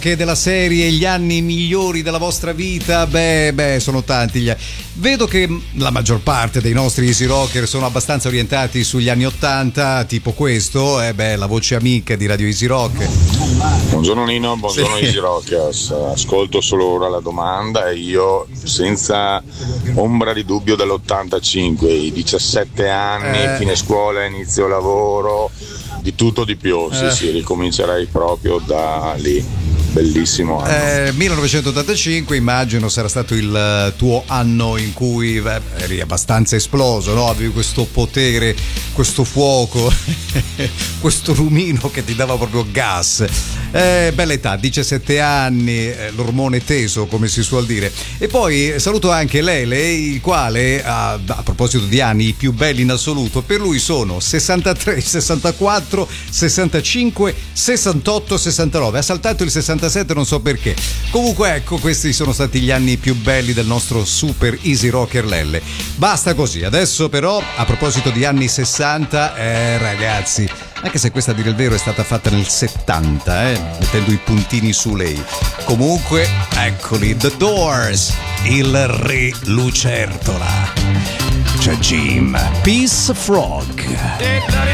Che della serie gli anni migliori della vostra vita, beh, sono tanti. Vedo che la maggior parte dei nostri Easy Rocker sono abbastanza orientati sugli anni 80, tipo questo, la voce amica di Radio Easy Rock. Buongiorno Nino, buongiorno Easy Rockers. Ascolto solo ora la domanda e io senza ombra di dubbio dall'85, i 17 anni, fine scuola, inizio lavoro, di tutto di più, sì, ricomincerei proprio da lì. Bellissimo anno. 1985 immagino sarà stato il tuo anno in cui eri abbastanza esploso, no? Avevi questo potere, questo fuoco, questo lumino che ti dava proprio gas. Bella età, 17 anni, l'ormone teso come si suol dire. E poi saluto anche Lele, il quale a proposito di anni i più belli in assoluto, per lui sono 63, 64, 65, 68, 69. Ha saltato il 67, non so perché. Comunque ecco, questi sono stati gli anni più belli del nostro super Easy Rocker Lelle. Basta così. Adesso però, a proposito di anni 60, ragazzi, anche se questa a dire il vero è stata fatta nel 70, mettendo i puntini su lei. Comunque, eccoli, The Doors, il re lucertola. C'è Jim, Peace Frog.